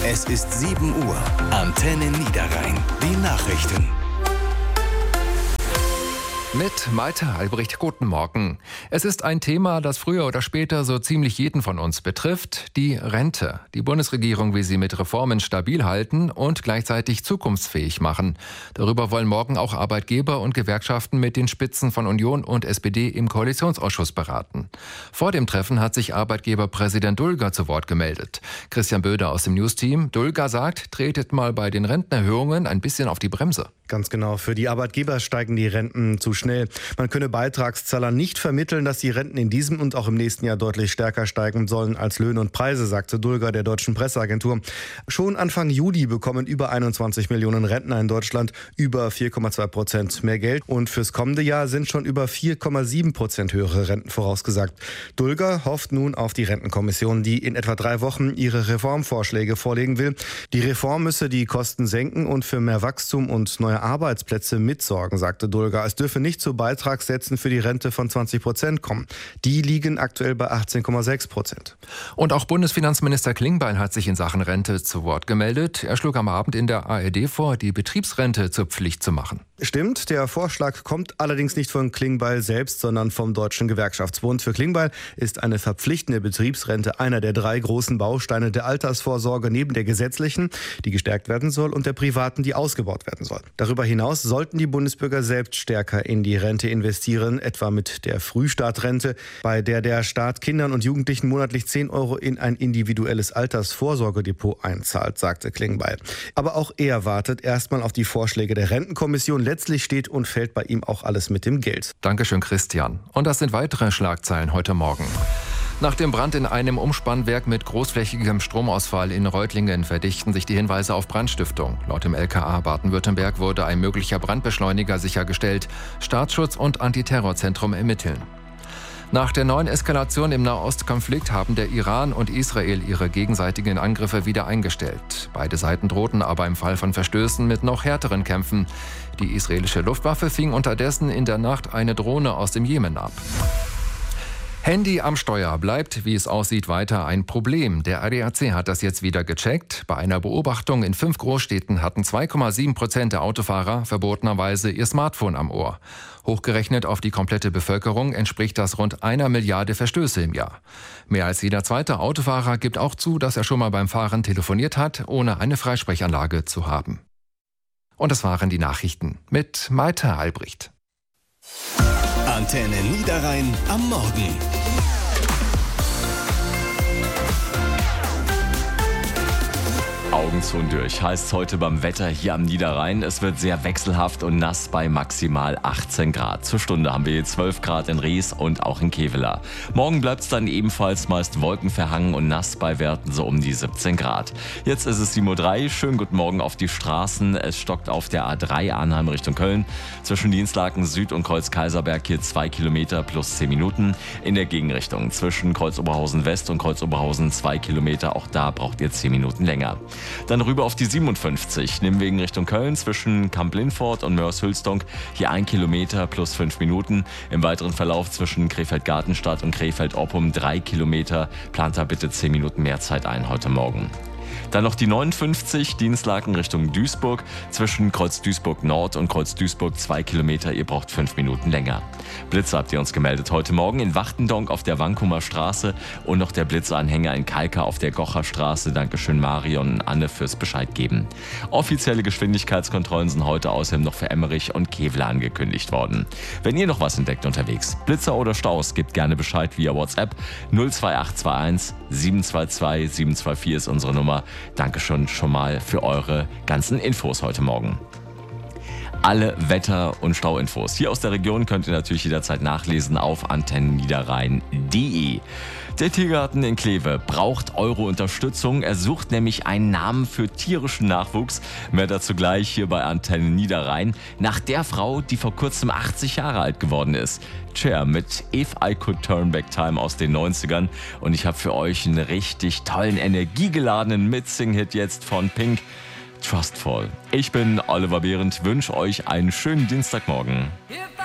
Es ist 7 Uhr. Antenne Niederrhein. Die Nachrichten. Mit Malte Albrecht, guten Morgen. Es ist ein Thema, das früher oder später so ziemlich jeden von uns betrifft, die Rente. Die Bundesregierung will sie mit Reformen stabil halten und gleichzeitig zukunftsfähig machen. Darüber wollen morgen auch Arbeitgeber und Gewerkschaften mit den Spitzen von Union und SPD im Koalitionsausschuss beraten. Vor dem Treffen hat sich Arbeitgeberpräsident Dulger zu Wort gemeldet. Christian Böder aus dem News-Team. Dulger sagt, tretet mal bei den Rentenerhöhungen ein bisschen auf die Bremse. Ganz genau. Für die Arbeitgeber steigen die Renten zu schnell. Man könne Beitragszahlern nicht vermitteln, dass die Renten in diesem und auch im nächsten Jahr deutlich stärker steigen sollen als Löhne und Preise, sagte Dulger der deutschen Presseagentur. Schon Anfang Juli bekommen über 21 Millionen Rentner in Deutschland über 4,2% mehr Geld. Und fürs kommende Jahr sind schon über 4,7% höhere Renten vorausgesagt. Dulger hofft nun auf die Rentenkommission, die in etwa 3 Wochen ihre Reformvorschläge vorlegen will. Die Reform müsse die Kosten senken und für mehr Wachstum und neue Arbeitsplätze mitsorgen, sagte Dulger. Es dürfe nicht zu Beitragssätzen für die Rente von 20% kommen. Die liegen aktuell bei 18,6%. Und auch Bundesfinanzminister Klingbeil hat sich in Sachen Rente zu Wort gemeldet. Er schlug am Abend in der ARD vor, die Betriebsrente zur Pflicht zu machen. Stimmt, der Vorschlag kommt allerdings nicht von Klingbeil selbst, sondern vom Deutschen Gewerkschaftsbund. Für Klingbeil ist eine verpflichtende Betriebsrente einer der 3 großen Bausteine der Altersvorsorge neben der gesetzlichen, die gestärkt werden soll, und der privaten, die ausgebaut werden soll. Darüber hinaus sollten die Bundesbürger selbst stärker in die Rente investieren, etwa mit der Frühstartrente, bei der der Staat Kindern und Jugendlichen monatlich 10 € in ein individuelles Altersvorsorgedepot einzahlt, sagte Klingbeil. Aber auch er wartet erstmal auf die Vorschläge der Rentenkommission. Letztlich steht und fällt bei ihm auch alles mit dem Geld. Dankeschön, Christian. Und das sind weitere Schlagzeilen heute Morgen. Nach dem Brand in einem Umspannwerk mit großflächigem Stromausfall in Reutlingen verdichten sich die Hinweise auf Brandstiftung. Laut dem LKA Baden-Württemberg wurde ein möglicher Brandbeschleuniger sichergestellt. Staatsschutz und Antiterrorzentrum ermitteln. Nach der neuen Eskalation im Nahostkonflikt haben der Iran und Israel ihre gegenseitigen Angriffe wieder eingestellt. Beide Seiten drohten aber im Fall von Verstößen mit noch härteren Kämpfen. Die israelische Luftwaffe fing unterdessen in der Nacht eine Drohne aus dem Jemen ab. Handy am Steuer bleibt, wie es aussieht, weiter ein Problem. Der ADAC hat das jetzt wieder gecheckt. Bei einer Beobachtung in 5 Großstädten hatten 2,7% der Autofahrer verbotenerweise ihr Smartphone am Ohr. Hochgerechnet auf die komplette Bevölkerung entspricht das rund 1 Milliarde Verstöße im Jahr. Mehr als jeder zweite Autofahrer gibt auch zu, dass er schon mal beim Fahren telefoniert hat, ohne eine Freisprechanlage zu haben. Und das waren die Nachrichten mit Malte Albrecht. Antenne Niederrhein am Morgen. Augen zu und durch heißt heute beim Wetter hier am Niederrhein. Es wird sehr wechselhaft und nass bei maximal 18 Grad. Zur Stunde haben wir hier 12 Grad in Ries und auch in Kevela. Morgen bleibt es dann ebenfalls meist wolkenverhangen und nass bei Werten so um die 17 Grad. Jetzt ist es 7:03 Uhr. Schönen guten Morgen auf die Straßen. Es stockt auf der A3 Arnheim Richtung Köln. Zwischen Dienstlaken Süd und Kreuz Kaiserberg hier 2 Kilometer plus 10 Minuten. In der Gegenrichtung zwischen Kreuz Oberhausen West und Kreuz Oberhausen 2 Kilometer. Auch da braucht ihr 10 Minuten länger. Dann rüber auf die 57, Nimwegen Richtung Köln zwischen Kamp-Lindfort und Mörs-Hülstonk. Hier 1 Kilometer plus 5 Minuten. Im weiteren Verlauf zwischen Krefeld-Gartenstadt und Krefeld-Oppum 3 Kilometer. Plant da bitte 10 Minuten mehr Zeit ein heute Morgen. Dann noch die 59, Dienstlaken Richtung Duisburg. Zwischen Kreuz Duisburg Nord und Kreuz Duisburg 2 Kilometer. Ihr braucht 5 Minuten länger. Blitze habt ihr uns gemeldet heute Morgen in Wachtendonk auf der Wankumer Straße und noch der Blitzanhänger in Kalka auf der Gocher Straße. Dankeschön Marion und Anne fürs Bescheid geben. Offizielle Geschwindigkeitskontrollen sind heute außerdem noch für Emmerich und Kevela angekündigt worden. Wenn ihr noch was entdeckt unterwegs, Blitzer oder Staus, gebt gerne Bescheid via WhatsApp 02821 722 724 ist unsere Nummer. Dankeschön schon mal für eure ganzen Infos heute Morgen. Alle Wetter- und Stauinfos hier aus der Region könnt ihr natürlich jederzeit nachlesen auf antennenniederrhein.de. Der Tiergarten in Kleve braucht eure Unterstützung. Er sucht nämlich einen Namen für tierischen Nachwuchs. Mehr dazu gleich hier bei Antenne Niederrhein. Nach der Frau, die vor kurzem 80 Jahre alt geworden ist. Cher mit If I Could Turn Back Time aus den 90ern. Und ich habe für euch einen richtig tollen, energiegeladenen Mitsing-Hit jetzt von Pink. Trustful. Ich bin Oliver Behrendt, wünsche euch einen schönen Dienstagmorgen.